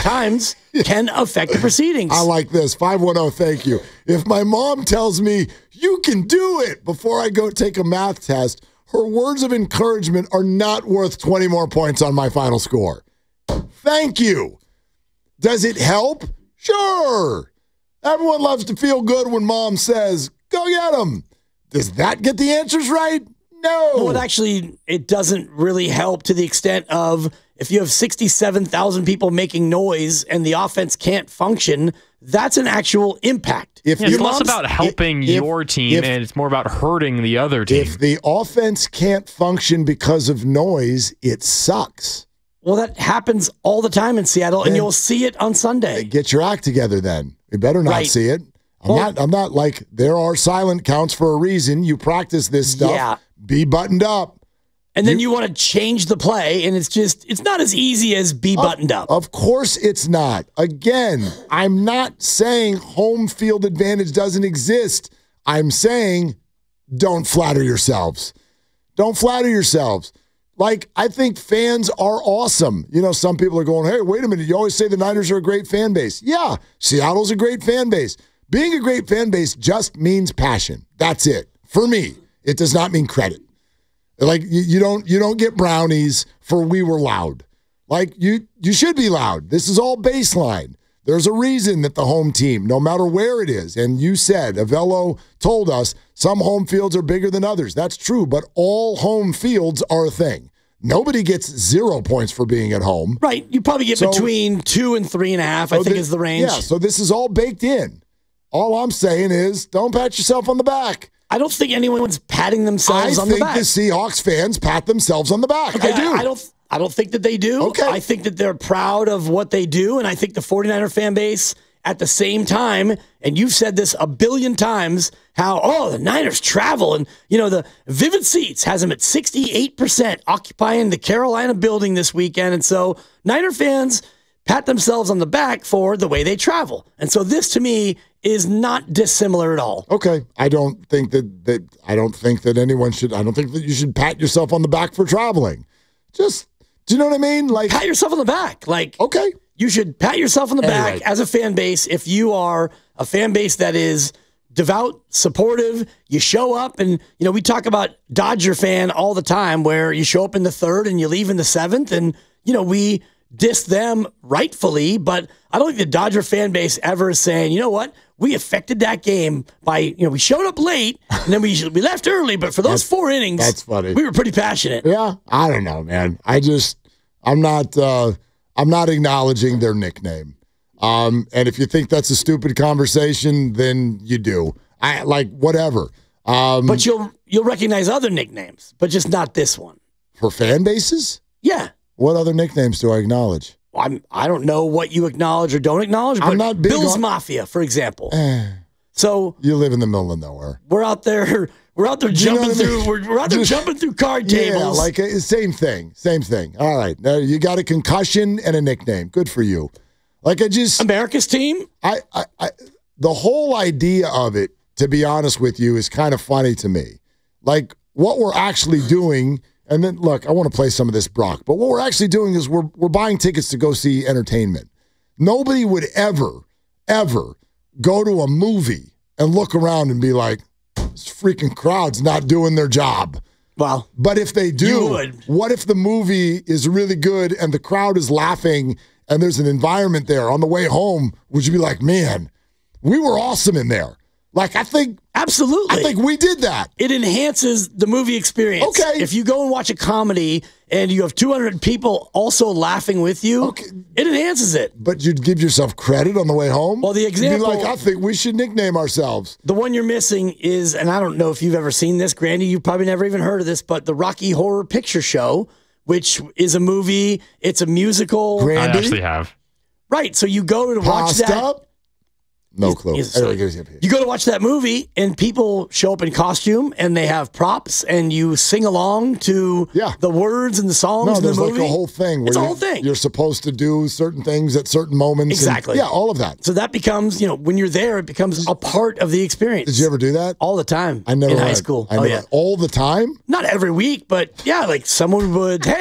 times can affect the proceedings. I like this. 510, thank you. If my mom tells me, you can do it, before I go take a math test, her words of encouragement are not worth 20 more points on my final score. Thank you. Does it help? Sure. Everyone loves to feel good when mom says, go get them. Does that get the answers right? No. Well, it doesn't really help to the extent of if you have 67,000 people making noise and the offense can't function, that's an actual impact. It's less about helping your team, and it's more about hurting the other team. If the offense can't function because of noise, it sucks. Well, that happens all the time in Seattle, and you'll see it on Sunday. Get your act together then. You better not see it. I'm not like, there are silent counts for a reason. You practice this stuff. Yeah. Be buttoned up. And then you want to change the play, and it's not as easy as be buttoned up. Of course it's not. Again, I'm not saying home field advantage doesn't exist. I'm saying don't flatter yourselves. Don't flatter yourselves. Like, I think fans are awesome. You know, some people are going, hey, wait a minute. You always say the Niners are a great fan base. Yeah, Seattle's a great fan base. Being a great fan base just means passion. That's it. For me, it does not mean credit. Like, you don't get brownies for we were loud. Like, you should be loud. This is all baseline. There's a reason that the home team, no matter where it is, and you said, Avello told us, some home fields are bigger than others. That's true, but all home fields are a thing. Nobody gets 0 points for being at home. Right. You probably get between 2 and 3.5, I think is the range. Yeah, so this is all baked in. All I'm saying is don't pat yourself on the back. I don't think anyone's patting themselves on the back. I think the Seahawks fans pat themselves on the back. Okay, I do. I don't think that they do. Okay. I think that they're proud of what they do, and I think the 49er fan base at the same time, and you've said this a billion times, how, the Niners travel, and, the Vivid Seats has them at 68% occupying the Carolina building this weekend, and so Niner fans pat themselves on the back for the way they travel. And so this, to me, is not dissimilar at all. Okay. I don't think that anyone should. I don't think that you should pat yourself on the back for traveling. Just, do you know what I mean? Like, pat yourself on the back. Like, okay. You should pat yourself on the back as a fan base. If you are a fan base that is devout, supportive, you show up, and, we talk about Dodger fan all the time, where you show up in the 3rd and you leave in the 7th, and, we diss them rightfully, but I don't think the Dodger fan base ever is saying, you know what, we affected that game by, we showed up late and then we left early, but for those 4 innings, that's funny. We were pretty passionate. Yeah, I don't know, man. I'm not acknowledging their nickname. And if you think that's a stupid conversation, then you do. I like whatever. But you'll recognize other nicknames, but just not this one. For fan bases? Yeah. What other nicknames do I acknowledge? I don't know what you acknowledge or don't acknowledge, but I'm not big Bill's on Mafia, for example. So you live in the middle of nowhere. We're out there jumping through. We're out there jumping through card tables. Yeah, like same thing. All right, now you got a concussion and a nickname. Good for you. Like America's team. I the whole idea of it, to be honest with you, is kind of funny to me. Like what we're actually doing. And then, look, I want to play some of this, Brock. But what we're actually doing is we're buying tickets to go see entertainment. Nobody would ever go to a movie and look around and be like, this freaking crowd's not doing their job. Well, but if they do, what if the movie is really good and the crowd is laughing and there's an environment there on the way home? Would you be like, man, we were awesome in there? Like, absolutely. I think we did that. It enhances the movie experience. Okay. If you go and watch a comedy and you have 200 people also laughing with you, it enhances it. But you'd give yourself credit on the way home? Well, the example... You'd be like, I think we should nickname ourselves. The one you're missing is, and I don't know if you've ever seen this, Grandy, you've probably never even heard of this, but the Rocky Horror Picture Show, which is a movie, it's a musical. Grandy? I actually have. Right, so you go to watch that. No clue. You go to watch that movie, and people show up in costume, and they have props, and you sing along to the words and the songs in the movie. There's like a whole thing. It's a whole thing. You're supposed to do certain things at certain moments. Exactly. And, all of that. So that becomes, when you're there, it becomes a part of the experience. Did you ever do that? All the time. I never in high school. All the time? Not every week, but like someone would, hey,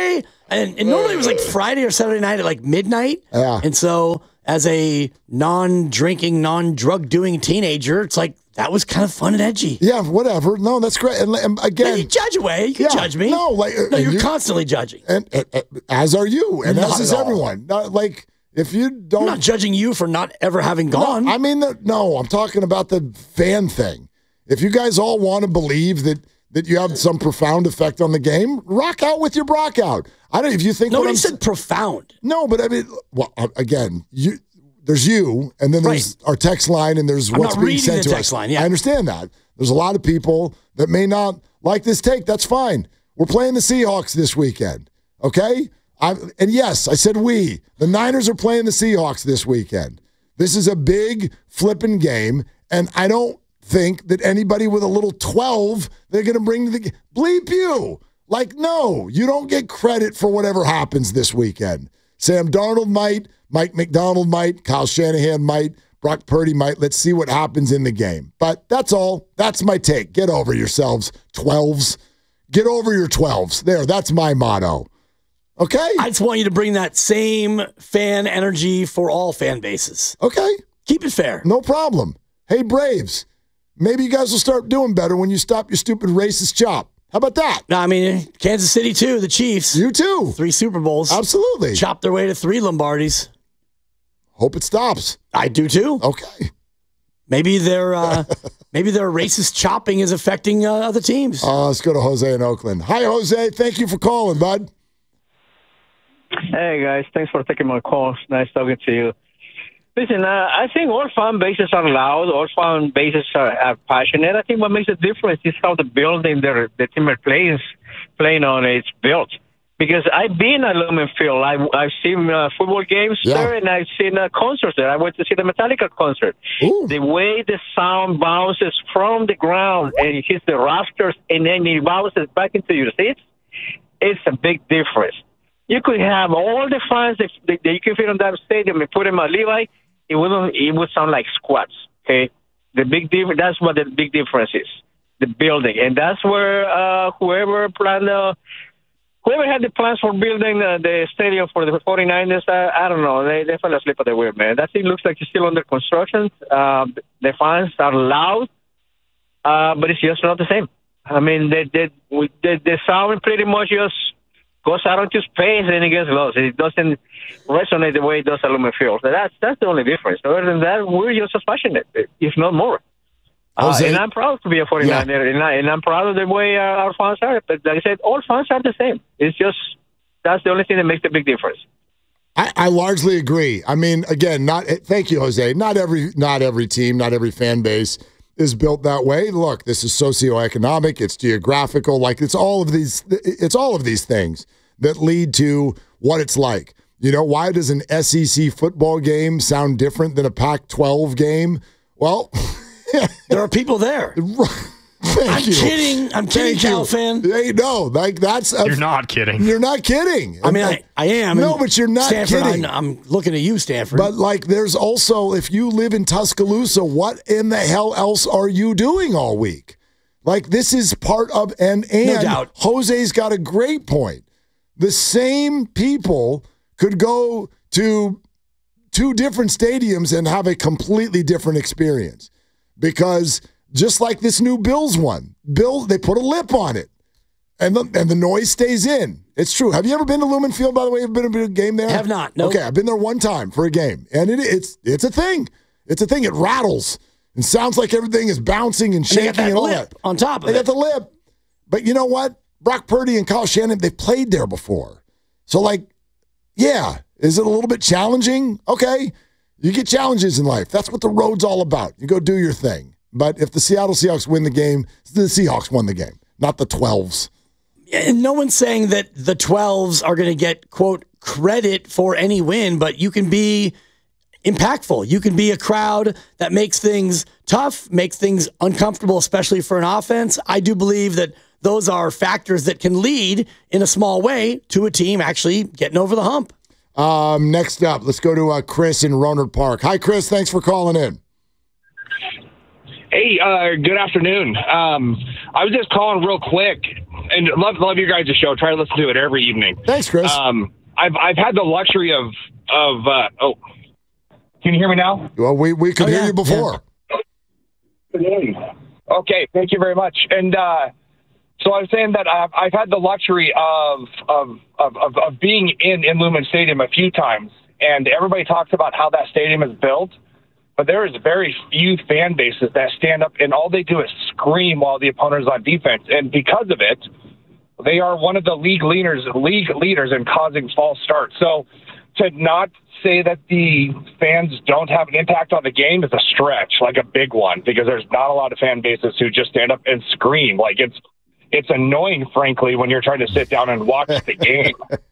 And normally it was like Friday or Saturday night at like midnight. Yeah. And so as a non-drinking, non-drug-doing teenager, it's like that was kind of fun and edgy. Yeah, whatever. No, that's great. And again, you judge away. You can judge me. No, you're constantly judging. And as are you, and as is everyone. Like, if you don't, I'm not judging you for not ever having gone. No, I mean, I'm talking about the fan thing. If you guys all want to believe that you have some profound effect on the game, rock out with your Brock out. I don't. If you think nobody said profound. No, but I mean, well, again, there's you, and then there's our text line, and there's what's being sent to us. Line, yeah. I understand that. There's a lot of people that may not like this take. That's fine. We're playing the Seahawks this weekend, okay? And yes, I said we. The Niners are playing the Seahawks this weekend. This is a big flipping game, and I don't think that anybody with a little 12 they're going to bring to the game. Bleep you. Like, no, you don't get credit for whatever happens this weekend. Sam Darnold might, Mike McDonald might, Kyle Shanahan might, Brock Purdy might. Let's see what happens in the game. But that's all. That's my take. Get over yourselves, 12s. Get over your 12s. There, that's my motto. Okay? I just want you to bring that same fan energy for all fan bases. Okay. Keep it fair. No problem. Hey, Braves, maybe you guys will start doing better when you stop your stupid racist chop. How about that? No, I mean, Kansas City, too, the Chiefs. You, too. 3 Super Bowls. Absolutely. Chopped their way to 3 Lombardis. Hope it stops. I do, too. Okay. Maybe their racist chopping is affecting other teams. Let's go to Jose in Oakland. Hi, Jose. Thank you for calling, bud. Hey, guys. Thanks for taking my call. It's nice talking to you. Listen, I think all fan bases are loud. All fan bases are passionate. I think what makes a difference is how the building the team are playing on is built. Because I've been at Lumen Field. I've seen football games there, and I've seen concerts there. I went to see the Metallica concert. Ooh. The way the sound bounces from the ground and it hits the rafters, and then it bounces back into your seats, it's a big difference. You could have all the fans that you can fit on that stadium and put them at Levi. It would sound like squats. Okay, that's what the big difference is. The building, and that's where whoever had the plans for building the stadium for the 49ers, I don't know. They fell asleep at the wheel, man. That thing looks like it's still under construction. The fans are loud, but it's just not the same. I mean, the sound pretty much just goes out into space and it gets lost. It doesn't resonate the way it does at Lumen Field. So that's the only difference. Other than that, we're just as passionate, if not more. And I'm proud to be a 49er, and I'm proud of the way our fans are. But like I said, all fans are the same. It's just that's the only thing that makes the big difference. I largely agree. I mean, again, thank you, Jose. Not every team, not every fan base is built that way. Look, this is socioeconomic, it's geographical, like it's all of these things that lead to what it's like. You know, why does an SEC football game sound different than a Pac-12 game? Well, there are people there. I'm kidding, Cal fan. Hey, no, like you're not kidding. You're not kidding. I mean, I am. No, but you're not Stanford, kidding. I'm looking at you, Stanford. But like, there's also, if you live in Tuscaloosa, what in the hell else are you doing all week? Like, this is part of no doubt. Jose's got a great point. The same people could go to 2 different stadiums and have a completely different experience. Because just like this new Bills one, they put a lip on it, and the noise stays in. It's true. Have you ever been to Lumen Field, by the way? Have you been to a game there? I have not. No. Okay, I've been there one time for a game, and it's a thing. It's a thing. It rattles and sounds like everything is bouncing and shaking and all that. On top of it. They got the lip. But you know what? Brock Purdy and Kyle Shanahan, they've played there before. So, like, yeah, is it a little bit challenging? Okay. You get challenges in life. That's what the road's all about. You go do your thing. But if the Seattle Seahawks win the game, the Seahawks won the game, not the 12s. And no one's saying that the 12s are going to get, quote, credit for any win, but you can be impactful. You can be a crowd that makes things tough, makes things uncomfortable, especially for an offense. I do believe that those are factors that can lead in a small way to a team actually getting over the hump. Next up, let's go to Chris in Rohnert Park. Hi, Chris. Thanks for calling in. Hey, good afternoon. I was just calling real quick. and love your guys' show. Try to listen to it every evening. Thanks, Chris. I've had the luxury of can you hear me now? Well, we could hear you before. Yeah. Okay, thank you very much. And so I was saying that I've had the luxury of being in Lumen Stadium a few times, and everybody talks about how that stadium is built, but there is very few fan bases that stand up and all they do is scream while the opponent is on defense, and because of it, they are one of the league leaders in causing false starts. So to not say that the fans don't have an impact on the game is a stretch, like a big one, because there's not a lot of fan bases who just stand up and scream. Like it's annoying, frankly, when you're trying to sit down and watch the game.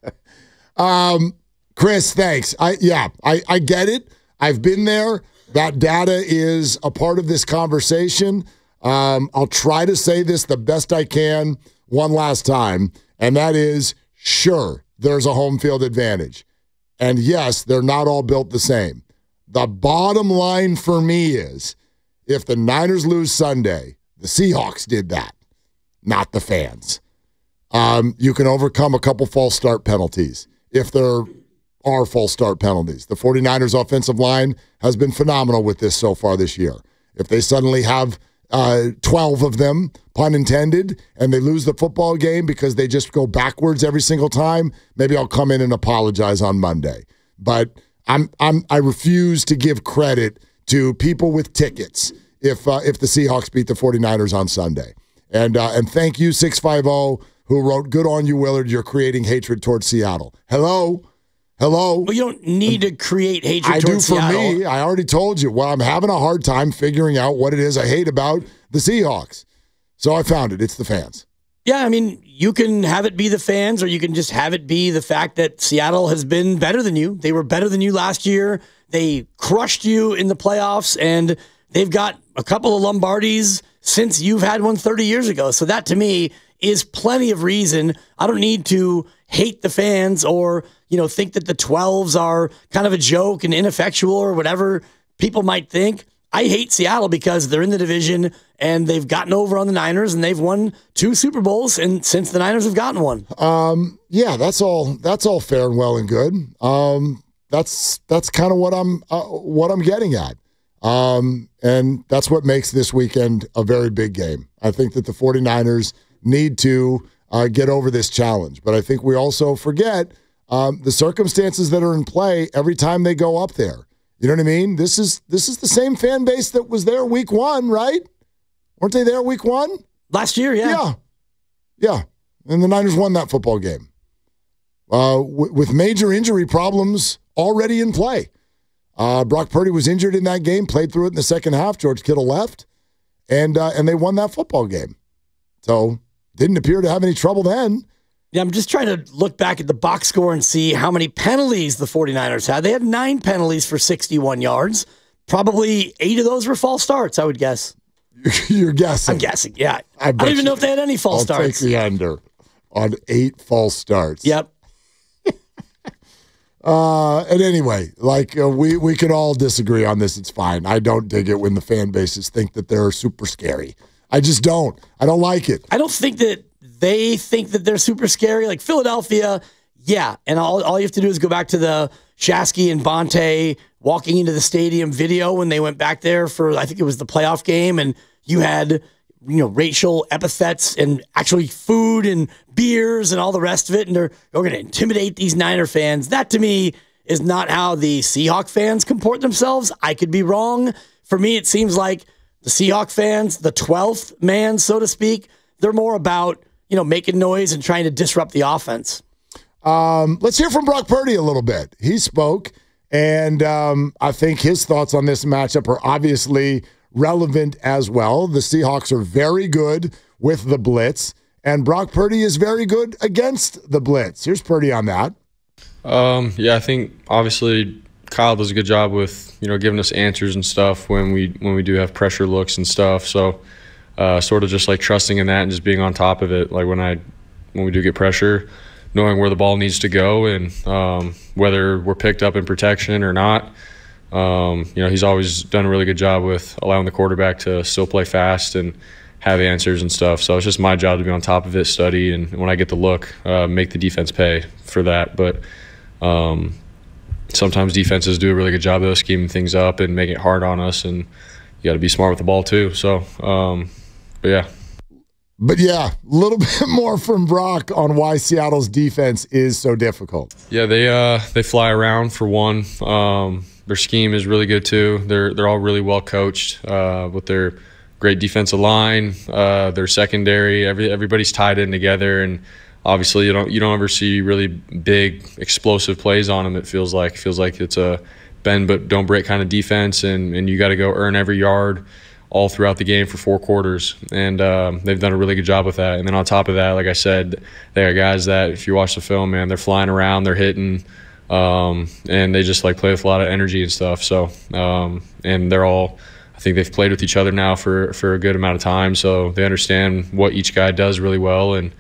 Chris, thanks. I get it. I've been there. That data is a part of this conversation. I'll try to say this the best I can one last time, and that is, sure, there's a home field advantage. And yes, they're not all built the same. The bottom line for me is, if the Niners lose Sunday, the Seahawks did that, not the fans. You can overcome a couple false start penalties if there are false start penalties. The 49ers offensive line has been phenomenal with this so far this year. If they suddenly have 12 of them, pun intended, and they lose the football game because they just go backwards every single time, maybe I'll come in and apologize on Monday. But I refuse to give credit to people with tickets if the Seahawks beat the 49ers on Sunday. And thank you, 650, who wrote, "Good on you, Willard. You're creating hatred towards Seattle." Hello? Well, you don't need to create hatred towards Seattle. I do for me. I already told you. Well, I'm having a hard time figuring out what it is I hate about the Seahawks. So I found it. It's the fans. Yeah, I mean, you can have it be the fans, or you can just have it be the fact that Seattle has been better than you. They were better than you last year. They crushed you in the playoffs, and they've got a couple of Lombardis since you've had one 30 years ago. So that, to me, is plenty of reason. I don't need to hate the fans or, think that the 12s are kind of a joke and ineffectual or whatever people might think. I hate Seattle because they're in the division and they've gotten over on the Niners and they've won 2 Super Bowls and since the Niners have gotten one. Yeah, that's all fair and well and good. That's kind of what I'm getting at. And that's what makes this weekend a very big game. I think that the 49ers need to get over this challenge. But I think we also forget the circumstances that are in play every time they go up there. You know what I mean? This is the same fan base that was there week 1, right? Weren't they there week 1? Last year, yeah. Yeah. And the Niners won that football game with major injury problems already in play. Brock Purdy was injured in that game, played through it in the second half. George Kittle left, and they won that football game. So didn't appear to have any trouble then. Yeah, I'm just trying to look back at the box score and see how many penalties the 49ers had. They had 9 penalties for 61 yards. Probably 8 of those were false starts, I would guess. You're guessing. I'm guessing, yeah. I don't even know if they had any false starts. I'll take the under on 8 false starts. Yep. And anyway, we could all disagree on this. It's fine. I don't dig it when the fan bases think that they're super scary. I just don't. I don't like it. I don't think that they think that they're super scary. Like Philadelphia, yeah. And all you have to do is go back to the Shasky and Bonte walking into the stadium video when they went back there for, I think it was the playoff game, and you had racial epithets and actually food and beers and all the rest of it, and they're going to intimidate these Niner fans. That, to me, is not how the Seahawk fans comport themselves. I could be wrong. For me, it seems like the Seahawk fans, the 12th man, so to speak, they're more about, making noise and trying to disrupt the offense. Let's hear from Brock Purdy a little bit. He spoke, and I think his thoughts on this matchup are obviously relevant as well. The Seahawks are very good with the blitz, and Brock Purdy is very good against the blitz. Here's Purdy on that. Yeah, I think obviously Kyle does a good job with giving us answers and stuff when we do have pressure looks and stuff. So sort of just like trusting in that and just being on top of it. Like when we do get pressure, knowing where the ball needs to go and whether we're picked up in protection or not. He's always done a really good job with allowing the quarterback to still play fast and have answers and stuff. So it's just my job to be on top of it, study, and when I get the look, make the defense pay for that. But sometimes defenses do a really good job of scheming things up and making it hard on us, and you got to be smart with the ball too. So, but yeah. But yeah, a little bit more from Brock on why Seattle's defense is so difficult. Yeah, they fly around for one. Their scheme is really good too. They're all really well coached with their great defensive line, their secondary. Everybody's tied in together, and obviously you don't ever see really big explosive plays on them. It feels like it's a bend but don't break kind of defense, and you got to go earn every yard all throughout the game for 4 quarters, and they've done a really good job with that. And then on top of that, like I said, they are guys that if you watch the film, man, they're flying around, they're hitting, and they just like play with a lot of energy and stuff. So and they're all, I think they've played with each other now for a good amount of time, so they understand what each guy does really well. And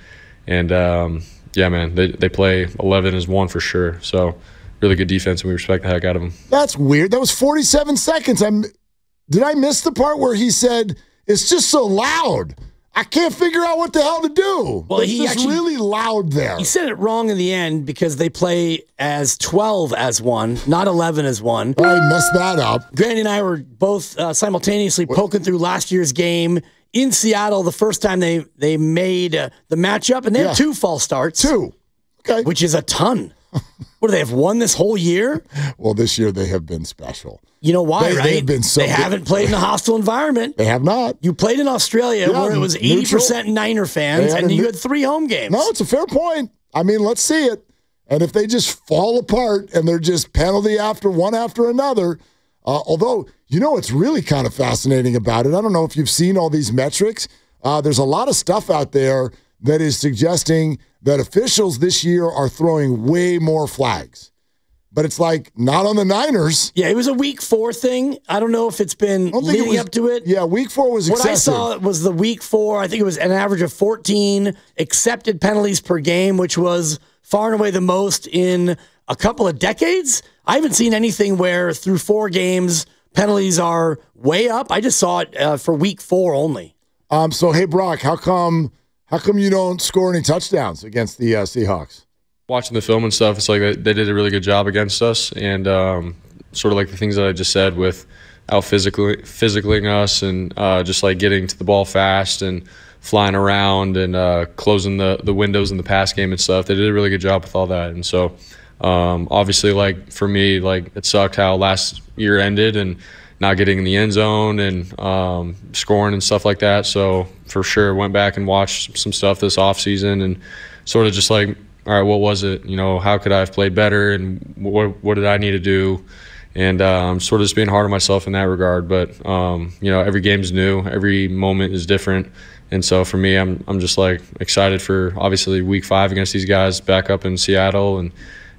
yeah, man, they play 11 as one for sure. So really good defense, and we respect the heck out of them. That's weird. That was 47 seconds. Did I miss the part where he said, it's just so loud? I can't figure out what the hell to do. Well, it's just really loud there. He said it wrong in the end because they play as 12 as one, not 11 as one. Oh, I messed that up. Granny and I were both simultaneously poking through last year's game in Seattle the first time they made the matchup, and they had 2 false starts. 2. Okay. Which is a ton. What, do they have won this whole year? Well, this year they have been special. You know why, right? They have been so They haven't played in a hostile environment. They have not. You played in Australia where it was 80% Niner fans, and you had 3 home games. No, it's a fair point. I mean, let's see it. And if they just fall apart and they're just penalty after one after another, although, you know what's really kind of fascinating about it? I don't know if you've seen all these metrics. There's a lot of stuff out there that is suggesting that officials this year are throwing way more flags. But it's like, not on the Niners. Yeah, it was a week 4 thing. I don't know if it's been leading up to it. Yeah, week 4 was excessive. What I saw was the week 4, I think it was an average of 14 accepted penalties per game, which was far and away the most in a couple of decades. I haven't seen anything where through 4 games, penalties are way up. I just saw it for week 4 only. So, hey, Brock, how come you don't score any touchdowns against the Seahawks? Watching the film and stuff, it's like they did a really good job against us, and sort of like the things that I just said with out physicaling us and just like getting to the ball fast and flying around and closing the windows in the pass game and stuff. They did a really good job with all that. And so obviously, like for me, like it sucked how last year ended and not getting in the end zone and scoring and stuff like that. So for sure went back and watched some stuff this offseason and sort of just like, all right, what was it? You know, how could I have played better, and what did I need to do? And sort of just being hard on myself in that regard. But you know, every game's new, every moment is different, and so for me, I'm just like excited for obviously week 5 against these guys back up in Seattle, and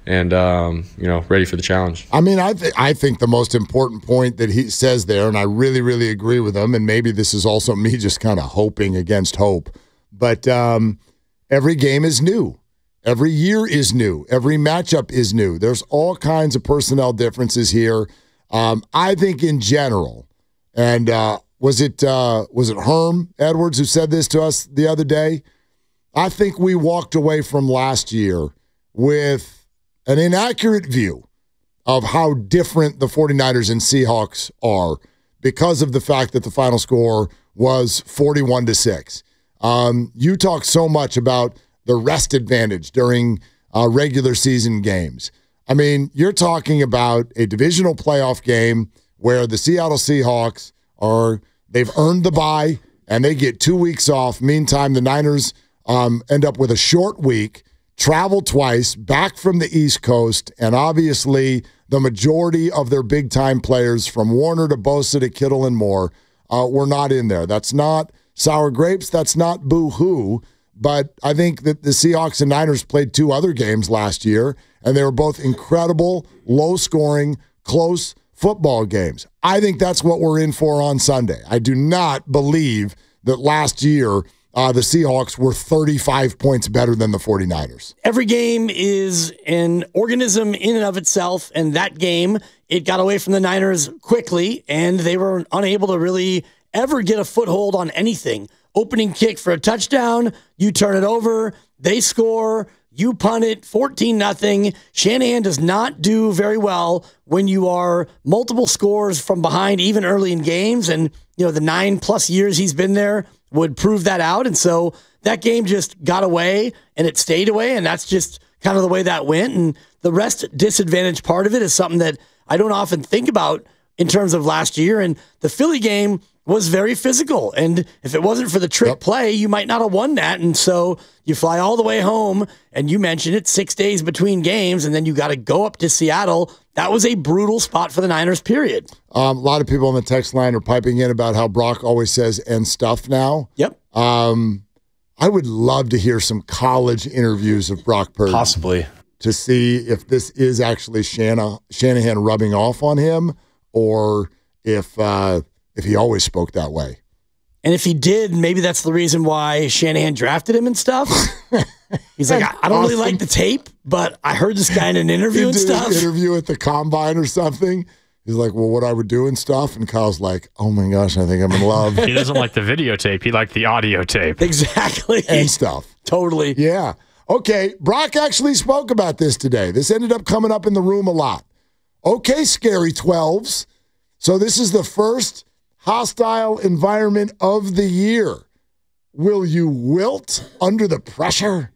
you know, ready for the challenge. I mean, I think the most important point that he says there, and I really, really agree with him, and maybe this is also me just kind of hoping against hope, but every game is new. Every year is new. Every matchup is new. There's all kinds of personnel differences here. I think in general, and was it Herm Edwards who said this to us the other day? I think we walked away from last year with an inaccurate view of how different the 49ers and Seahawks are because of the fact that the final score was 41-6. You talk so much about the rest advantage during regular season games. I mean, you're talking about a divisional playoff game where the Seattle Seahawks they've earned the bye and they get 2 weeks off. Meantime, the Niners end up with a short week, travel twice, back from the East Coast, and obviously the majority of their big-time players from Warner to Bosa to Kittle and more were not in there. That's not sour grapes. That's not boo-hoo. But I think that the Seahawks and Niners played 2 other games last year, and they were both incredible, low-scoring, close football games. I think that's what we're in for on Sunday. I do not believe that last year the Seahawks were 35 points better than the 49ers. Every game is an organism in and of itself, and that game, it got away from the Niners quickly, and they were unable to really ever get a foothold on anything opening kick for a touchdown. You turn it over. They score. You punt it 14-0. Shanahan does not do very well when you are multiple scores from behind, even early in games. And, the 9+ years he's been there would prove that out. And so that game just got away and it stayed away. And that's just kind of the way that went. And the rest disadvantage part of it is something that I don't often think about in terms of last year. And the Philly game was very physical. And if it wasn't for the trick play, you might not have won that. And so you fly all the way home, and you mentioned it, 6 days between games, and then you got to go up to Seattle. That was a brutal spot for the Niners, period. A lot of people on the text line are piping in about how Brock always says "and stuff" now. Yep. I would love to hear some college interviews of Brock Purdy. Possibly. To see if this is actually Shanahan rubbing off on him, or if he always spoke that way. And if he did, maybe that's the reason why Shanahan drafted him and stuff. He's like, I don't really like the tape, but I heard this guy in an interview and stuff. An interview at the Combine or something. He's like, well, what I would do and stuff. And Kyle's like, oh my gosh, I think I'm in love. He doesn't like the videotape. He liked the audio tape. Exactly. And stuff. Totally. Yeah. Okay, Brock actually spoke about this today. This ended up coming up in the room a lot. Okay, scary 12s. So this is the first hostile environment of the year. Will you wilt under the pressure?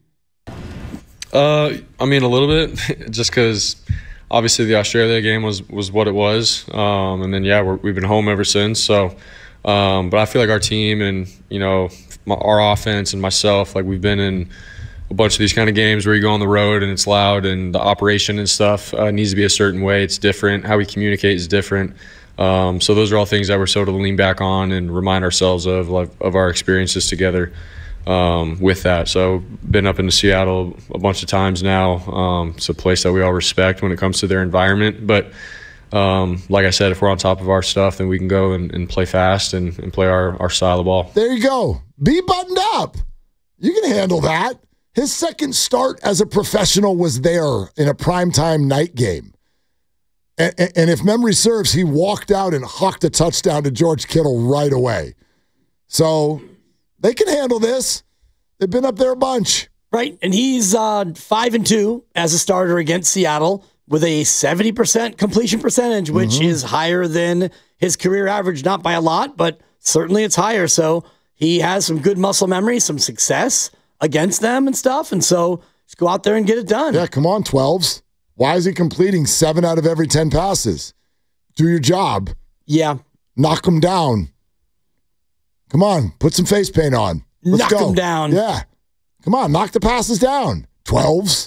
I mean, a little bit, just because obviously the Australia game was what it was. And then, we've been home ever since. So, but I feel like our team and, our offense and myself, like we've been in a bunch of these kind of games where you go on the road and it's loud and the operation and stuff needs to be a certain way. It's different. How we communicate is different. So those are all things that we're sort of lean back on and remind ourselves of our experiences together with that. So been up into Seattle a bunch of times now. It's a place that we all respect when it comes to their environment. But like I said, if we're on top of our stuff, then we can go and play fast and play our style of ball. There you go. Be buttoned up. You can handle that. His second start as a professional was there in a primetime night game. And if memory serves, he walked out and hawked a touchdown to George Kittle right away. So they can handle this. They've been up there a bunch. Right, and he's 5-2 as a starter against Seattle with a 70% completion percentage, which is higher than his career average, not by a lot, but certainly it's higher. So he has some good muscle memory, some success against them and stuff, and so just go out there and get it done. Yeah, come on, 12s. Why is he completing 7 out of every 10 passes? Do your job. Yeah. Knock them down. Come on, put some face paint on. Let's knock them down. Yeah. Come on, knock the passes down. 12s.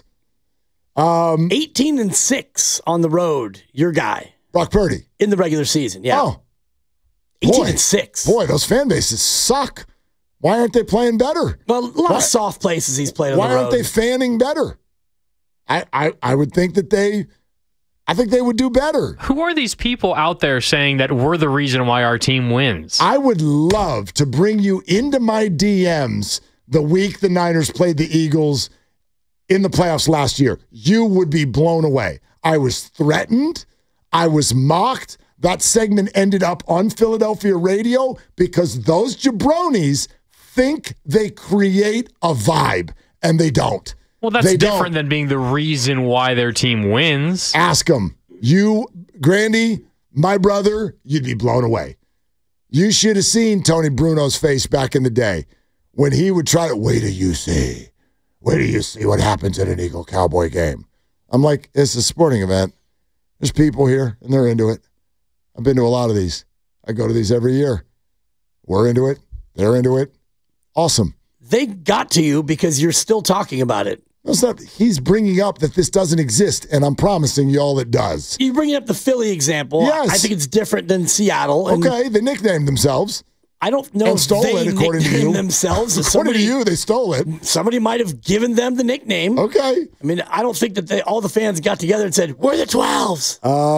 18-6 on the road, your guy. Brock Purdy. In the regular season, yeah. Oh. 18-6. Boy, those fan bases suck. Why aren't they playing better? Well, a lot of soft places he's played on the road. Why aren't they fanning better? I would think that I think they would do better. Who are these people out there saying that we're the reason why our team wins? I would love to bring you into my DMs the week the Niners played the Eagles in the playoffs last year. You would be blown away. I was threatened. I was mocked. That segment ended up on Philadelphia radio because those jabronis think they create a vibe, and they don't. Well, that's different than being the reason why their team wins. Ask them. You, Grandy, my brother, you'd be blown away. You should have seen Tony Bruno's face back in the day when he would try to, wait till you see what happens at an Eagle-Cowboy game. I'm like, it's a sporting event. There's people here, and they're into it. I've been to a lot of these. I go to these every year. We're into it. They're into it. Awesome. They got to you because you're still talking about it. He's bringing up that this doesn't exist, and I'm promising you all it does. You're bringing up the Philly example. Yes. I think it's different than Seattle. Okay, they nicknamed themselves. I don't know and stole it, according to you. Themselves. According to you, they stole it. Somebody might have given them the nickname. Okay. I mean, I don't think that all the fans got together and said, we're the 12s.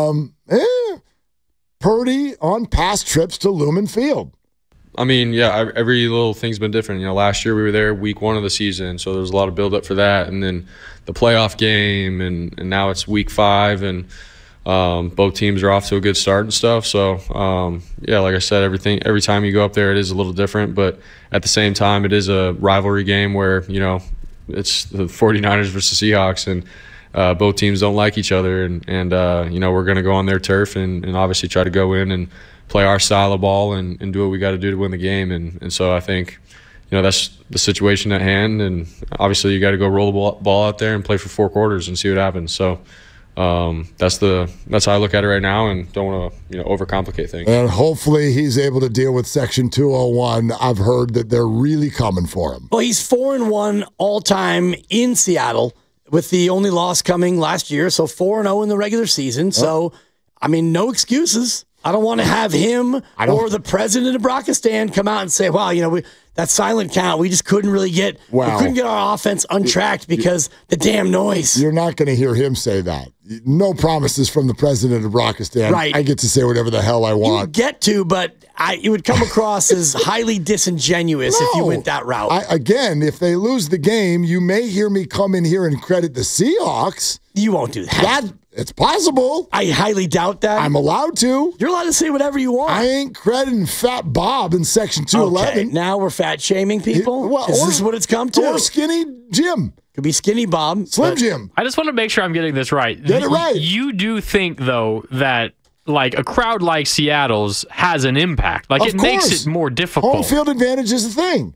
Purdy on past trips to Lumen Field. I mean, yeah, every little thing's been different. Last year we were there week 1 of the season, so there was a lot of build-up for that. And then the playoff game, and now it's week 5. And both teams are off to a good start and stuff. So, yeah, like I said, every time you go up there, it is a little different. But at the same time, it is a rivalry game where, it's the 49ers versus Seahawks, and both teams don't like each other. And we're going to go on their turf and obviously try to go in and play our style of ball and do what we got to do to win the game. And so I think, that's the situation at hand. And obviously you got to go roll the ball out there and play for 4 quarters and see what happens. So that's how I look at it right now, and don't want to overcomplicate things. And hopefully he's able to deal with Section 201. I've heard that they're really coming for him. Well, he's 4-1 all time in Seattle, with the only loss coming last year. So 4-0 in the regular season. So, no excuses. I don't want to have him or the president of Nebraska come out and say, "Wow, that silent count, we just couldn't really get we couldn't get our offense untracked because the damn noise." You're not going to hear him say that. No promises from the president of Nebraska. Right. I get to say whatever the hell I want. You get to, but it would come across as highly disingenuous if you went that route. Again, if they lose the game, you may hear me come in here and credit the Seahawks. You won't do that. It's possible. I highly doubt that. I'm allowed to. You're allowed to say whatever you want. I ain't crediting Fat Bob in Section 211. Okay, now we're fat shaming people? Is this what it's come to? Or Skinny Jim. Could be Skinny Bob. Slim Jim. I just want to make sure I'm getting this right. Get it right. You do think, though, that a crowd like Seattle's has an impact. It makes it more difficult. Home field advantage is a thing.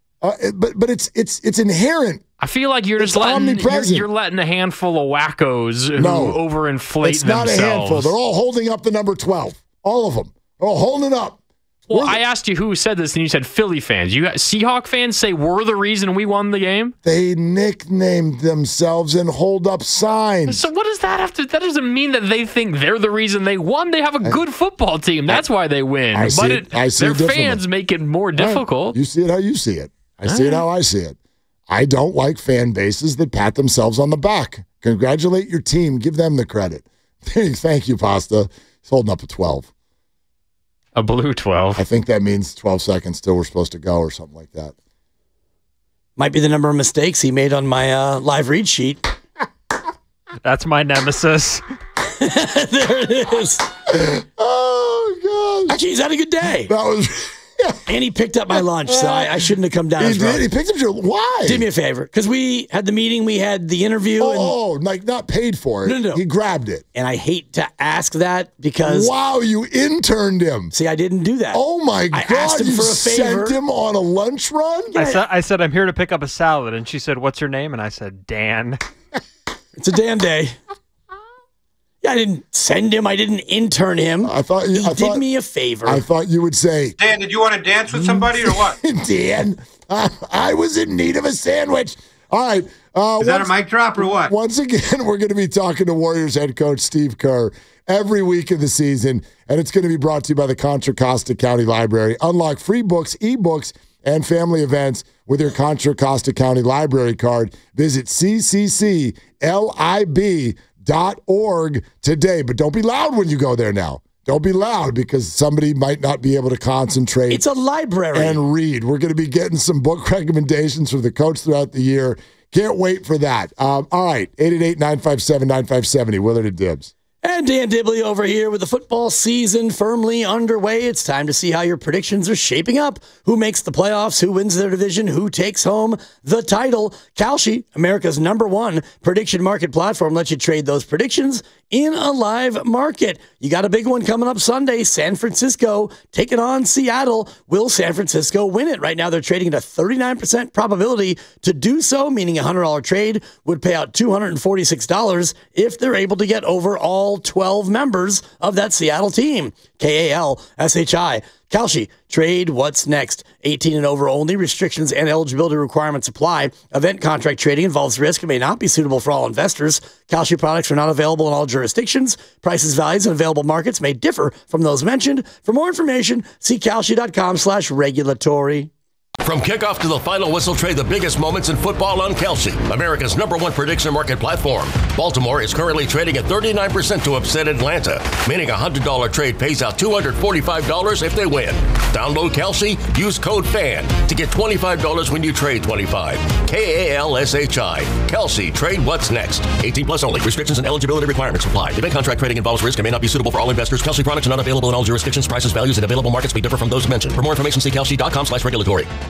But it's inherent. I feel like you're just letting a handful of wackos who overinflate it's not themselves. A handful. They're all holding up the number 12. All of them. They're all holding it up. Well, I asked you who said this, and you said Philly fans. You got Seahawk fans say we're the reason we won the game? They nicknamed themselves and hold up signs. So what does that have to... That doesn't mean that they think they're the reason they won. They have a good football team. That's why they win. Their fans make it more difficult. Right. You see it how you see it. I see it how I see it. I don't like fan bases that pat themselves on the back. Congratulate your team. Give them the credit. Thank you, Pasta. He's holding up a 12. A blue 12. I think that means 12 seconds till we're supposed to go or something like that. Might be the number of mistakes he made on my live read sheet. That's my nemesis. There it is. Oh, gosh. Actually, he's had a good day. That was... And he picked up my lunch, so I shouldn't have come down. He did? He picked up your... Why? Did me a favor. Because we had the meeting, we had the interview. Not paid for it. No. He grabbed it. And I hate to ask that because... Wow, you interned him. See, I didn't do that. Oh, my God. I asked him for a favor. Sent him on a lunch run? I said, I'm here to pick up a salad. And she said, what's your name? And I said, Dan. It's a Dan day. I didn't send him. I didn't intern him. He did me a favor. I thought you would say, Dan, did you want to dance with somebody or what? Dan, I was in need of a sandwich. All right. Is that a mic drop or what? Once again, we're going to be talking to Warriors head coach Steve Kerr every week of the season, and it's going to be brought to you by the Contra Costa County Library. Unlock free books, ebooks, and family events with your Contra Costa County Library card. Visit ccclib.org today, but don't be loud when you go there now. Don't be loud because somebody might not be able to concentrate. It's a library. And read. We're going to be getting some book recommendations from the coach throughout the year. Can't wait for that. All right, 888-957-9570. Willard and Dibbs. And Dan Dibley over here with the football season firmly underway. It's time to see how your predictions are shaping up. Who makes the playoffs? Who wins their division? Who takes home the title? Kalshi, America's #1 prediction market platform, lets you trade those predictions in a live market. You got a big one coming up Sunday. San Francisco taking on Seattle. Will San Francisco win it? Right now they're trading at a 39% probability to do so, meaning a $100 trade would pay out $246 if they're able to get over all 12 members of that Seattle team. KALSHI. Kalshi, trade what's next. 18 and over only. Restrictions and eligibility requirements apply. Event contract trading involves risk and may not be suitable for all investors. Kalshi products are not available in all jurisdictions. Prices, values, and available markets may differ from those mentioned. For more information, see kalshi.com/regulatory. From kickoff to the final whistle, trade the biggest moments in football on Kalshi, America's #1 prediction market platform. Baltimore is currently trading at 39% to upset Atlanta, meaning a $100 trade pays out $245 if they win. Download Kalshi, use code FAN to get $25 when you trade 25. KALSHI. Kalshi, trade what's next. 18 plus only. Restrictions and eligibility requirements apply. Event contract trading involves risk and may not be suitable for all investors. Kalshi products are not available in all jurisdictions. Prices, values, and available markets may differ from those mentioned. For more information, see kalshi.com/regulatory.